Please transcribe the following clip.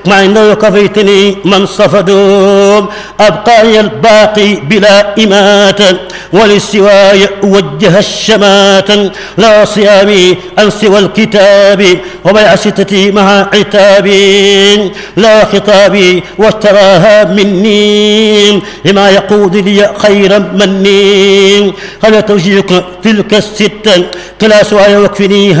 مع أنه كفيتني من صفدوا أبقاني الباقي بلا إماتة وللسواي وجه الشمات لا صيامي عن سوى الكتاب وبيع ستتي مع عتابي لا خطابي واشتراها مني لما يقود لي خيرا مني هل توجيك تلك الستة كلا سواي وكفنيها